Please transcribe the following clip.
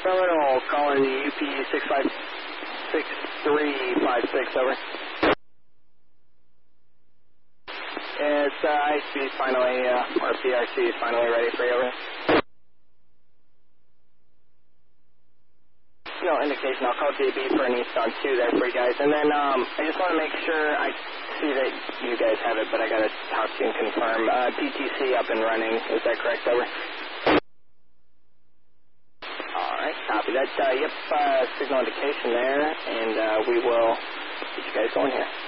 Terminal, calling the UP 656356, over. It's ISP is finally, or PRC is finally ready for you, over. No indication, I'll call JB for an eastbound 2 there for you guys. And then I just want to make sure, I see that you guys have it, but I got to talk to you and confirm. DTC up and running, is that correct, over? Alright, copy that. Yep, signal indication there, and we will get you guys going here.